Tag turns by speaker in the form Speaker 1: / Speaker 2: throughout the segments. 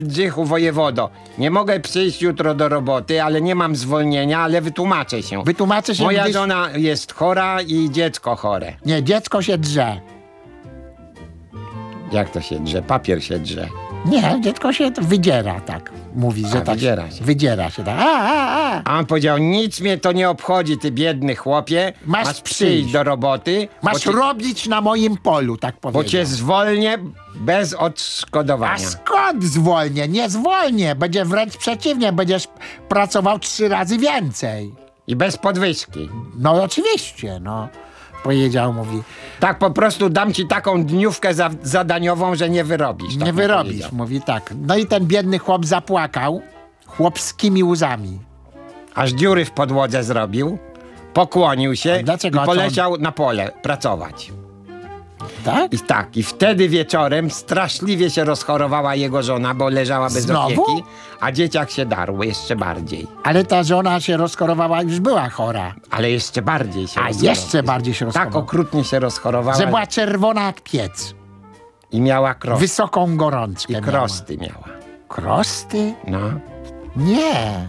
Speaker 1: Drzychu wojewodo, nie mogę przyjść jutro do roboty, ale nie mam zwolnienia, ale wytłumaczę się.
Speaker 2: Wytłumaczę się,
Speaker 1: Moja
Speaker 2: gdyż...
Speaker 1: żona jest chora i dziecko chore.
Speaker 2: Nie, dziecko się drze.
Speaker 1: Jak to się drze? Papier się drze.
Speaker 2: Nie, dziecko się wydziera, tak. Mówi, że tak.
Speaker 1: wydziera się.
Speaker 2: Wydziera się, tak.
Speaker 1: A on powiedział, nic mnie to nie obchodzi, ty biedny chłopie.
Speaker 2: Masz
Speaker 1: przyjść
Speaker 2: przyjść
Speaker 1: do roboty,
Speaker 2: Masz robić na moim polu, tak powiedział.
Speaker 1: bo cię zwolnię bez
Speaker 2: A
Speaker 1: odszkodowania.
Speaker 2: skąd zwolnię? Nie zwolnię. Będzie wręcz przeciwnie. Będziesz pracował 3 razy więcej.
Speaker 1: I bez podwyżki.
Speaker 2: No oczywiście, no. Powiedział, mówi.
Speaker 1: Tak po prostu dam ci taką dniówkę zadaniową, że nie wyrobisz. Tak
Speaker 2: Nie
Speaker 1: mu
Speaker 2: wyrobisz,
Speaker 1: powiedział.
Speaker 2: mówi tak. No i ten biedny chłop zapłakał chłopskimi łzami.
Speaker 1: Aż dziury w podłodze zrobił, pokłonił się
Speaker 2: A dlaczego?
Speaker 1: i poleciał na pole pracować.
Speaker 2: Tak?
Speaker 1: I wtedy wieczorem straszliwie się rozchorowała jego żona, bo leżała bez
Speaker 2: Znowu?
Speaker 1: opieki, a dzieciak się darł jeszcze bardziej.
Speaker 2: Ale ta żona się rozchorowała, już była chora.
Speaker 1: Ale jeszcze bardziej się
Speaker 2: A
Speaker 1: rozchorowała.
Speaker 2: jeszcze bardziej się
Speaker 1: Tak
Speaker 2: rozchorowała.
Speaker 1: okrutnie się rozchorowała
Speaker 2: Że była czerwona jak piec.
Speaker 1: i miała krosty.
Speaker 2: Wysoką gorączkę
Speaker 1: I krosty miała.
Speaker 2: Krosty?
Speaker 1: No.
Speaker 2: Nie.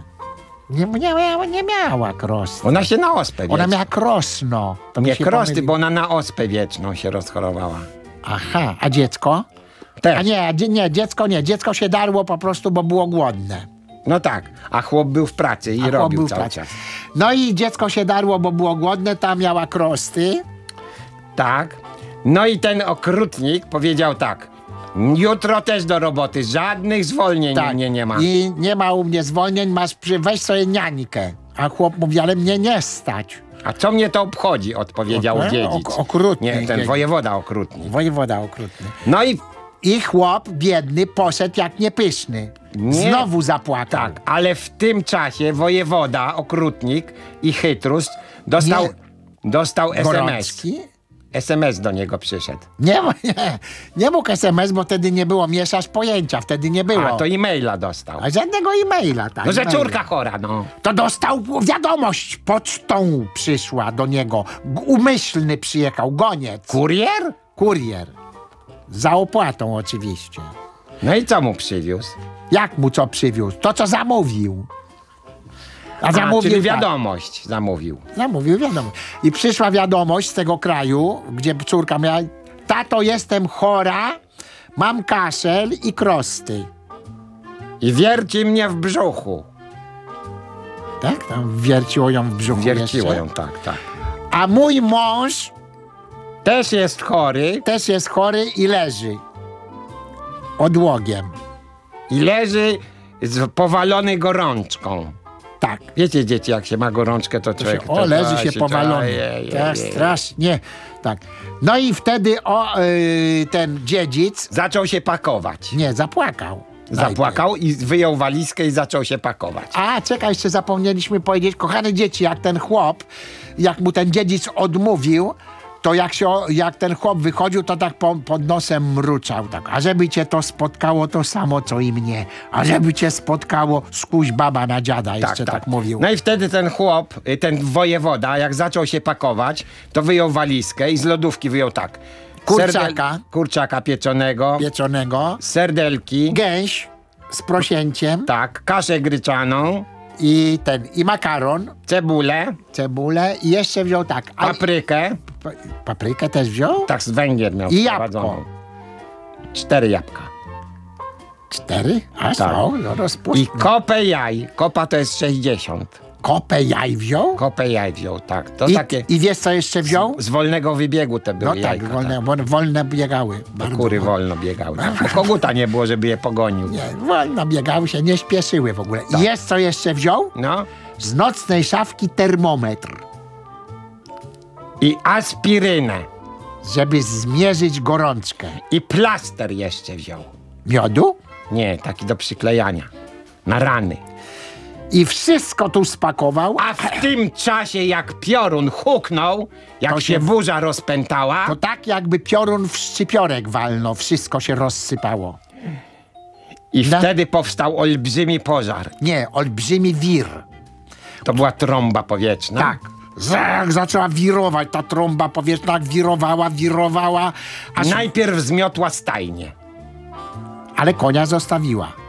Speaker 2: Nie miała krosty.
Speaker 1: Ona się na ospę
Speaker 2: Ona
Speaker 1: wieczną.
Speaker 2: miała krosno. To mi
Speaker 1: Nie
Speaker 2: się
Speaker 1: krosty,
Speaker 2: pomyliło.
Speaker 1: bo ona na ospę wieczną się rozchorowała.
Speaker 2: Aha, a dziecko?
Speaker 1: Też.
Speaker 2: A nie, dziecko nie. Dziecko się darło po prostu, bo było głodne.
Speaker 1: No tak, a chłop był w pracy i
Speaker 2: A chłop
Speaker 1: robił
Speaker 2: był w
Speaker 1: cały
Speaker 2: pracy.
Speaker 1: czas.
Speaker 2: No i dziecko się darło, bo było głodne, ta miała krosty.
Speaker 1: Tak. No i ten okrutnik powiedział tak. Jutro też do roboty, żadnych zwolnień
Speaker 2: Tak.
Speaker 1: nie ma.
Speaker 2: I nie ma u mnie zwolnień, weź sobie niańkę. A chłop mówi, ale mnie nie stać.
Speaker 1: A co mnie to obchodzi, odpowiedział dziedzic.
Speaker 2: Okrutny.
Speaker 1: Nie, ten wojewoda okrutnik.
Speaker 2: Wojewoda okrutny.
Speaker 1: No i
Speaker 2: I chłop biedny poszedł jak niepyszny.
Speaker 1: Nie.
Speaker 2: Znowu zapłakał.
Speaker 1: tak, ale w tym czasie wojewoda, okrutnik i chytrus dostał SMS.
Speaker 2: Gorączki?
Speaker 1: SMS do niego przyszedł.
Speaker 2: Nie mógł SMS, bo wtedy nie było, mieszasz pojęcia, wtedy nie było.
Speaker 1: A to e-maila dostał.
Speaker 2: A żadnego e-maila, tak.
Speaker 1: No, że
Speaker 2: e-maila.
Speaker 1: córka chora, no.
Speaker 2: To dostał wiadomość, pocztą przyszła do niego. Umyślny przyjechał, goniec.
Speaker 1: Kurier?
Speaker 2: Kurier. Za opłatą oczywiście.
Speaker 1: No i co mu przywiózł?
Speaker 2: Jak mu co przywiózł? To, co zamówił. A zamówił
Speaker 1: czyli
Speaker 2: tak.
Speaker 1: wiadomość zamówił.
Speaker 2: Zamówił wiadomość. I przyszła wiadomość z tego kraju, gdzie córka miała: tato, jestem chora, mam kaszel i krosty.
Speaker 1: I wierci mnie w brzuchu.
Speaker 2: Tak? Tam wierciło ją w brzuchu
Speaker 1: Wierciło
Speaker 2: jeszcze.
Speaker 1: ją, tak.
Speaker 2: A mój mąż
Speaker 1: Też jest chory
Speaker 2: też jest chory i leży. Odłogiem.
Speaker 1: i leży powalony gorączką.
Speaker 2: Tak.
Speaker 1: Wiecie, dzieci, jak się ma gorączkę, to
Speaker 2: To
Speaker 1: człowiek...
Speaker 2: się, o, leży się powalony.
Speaker 1: Ojej.
Speaker 2: Tak, strasznie. Tak. No i wtedy ten dziedzic
Speaker 1: Zaczął się pakować.
Speaker 2: nie zapłakał.
Speaker 1: Zapłakał i wyjął walizkę i zaczął się pakować.
Speaker 2: A, czekaj, jeszcze zapomnieliśmy powiedzieć, kochane dzieci, jak ten chłop, jak mu ten dziedzic odmówił, to jak ten chłop wychodził, to tak pod nosem mruczał, tak. A żeby cię to spotkało to samo, co i mnie. A żeby cię spotkało skuś baba na dziada, jeszcze tak mówił.
Speaker 1: No i wtedy ten chłop, ten wojewoda, jak zaczął się pakować, to wyjął walizkę i z lodówki wyjął tak.
Speaker 2: Kurczaka.
Speaker 1: Kurczaka pieczonego,
Speaker 2: Pieczonego,
Speaker 1: serdelki,
Speaker 2: gęś z prosięciem
Speaker 1: tak, kaszę gryczaną,
Speaker 2: i makaron,
Speaker 1: cebulę,
Speaker 2: i jeszcze wziął tak.
Speaker 1: paprykę,
Speaker 2: Paprykę też wziął?
Speaker 1: tak z Węgier miał
Speaker 2: I
Speaker 1: sprowadzoną.
Speaker 2: jabłko.
Speaker 1: 4 jabłka.
Speaker 2: 4? A są, no
Speaker 1: I
Speaker 2: rozpuszczone.
Speaker 1: kopę jaj. Kopa to jest 60.
Speaker 2: Kopę jaj wziął?
Speaker 1: Kopę jaj wziął, tak. To
Speaker 2: I,
Speaker 1: takie
Speaker 2: I wiesz, co jeszcze wziął?
Speaker 1: z wolnego wybiegu te były
Speaker 2: No tak,
Speaker 1: jajka.
Speaker 2: wolne biegały. Bardzo
Speaker 1: Kury
Speaker 2: wolne.
Speaker 1: wolno biegały. Bo koguta nie było, żeby je pogonił.
Speaker 2: Nie, wolno biegały się, nie śpieszyły w ogóle. I jest, co jeszcze wziął?
Speaker 1: No.
Speaker 2: Z nocnej szafki termometr,
Speaker 1: I aspirynę.
Speaker 2: żeby zmierzyć gorączkę.
Speaker 1: I plaster jeszcze wziął.
Speaker 2: Miodu?
Speaker 1: Nie, taki do przyklejania. Na rany.
Speaker 2: I wszystko tu spakował.
Speaker 1: A w tym czasie, jak piorun huknął, jak
Speaker 2: To
Speaker 1: się
Speaker 2: się-
Speaker 1: burza rozpętała,
Speaker 2: To tak, jakby piorun w szczypiorek walnął. Wszystko się rozsypało.
Speaker 1: i wtedy powstał olbrzymi pożar.
Speaker 2: Nie, olbrzymi wir.
Speaker 1: To była trąba powietrzna.
Speaker 2: Tak. Jak zaczęła wirować ta trąba powietrzna, jak wirowała, aż...
Speaker 1: Najpierw zmiotła stajnię.
Speaker 2: ale konia zostawiła.